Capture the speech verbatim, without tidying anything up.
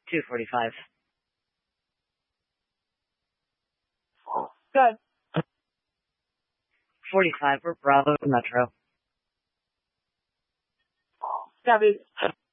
two forty-five. Good. forty-five, we're Bravo Metro. Copy.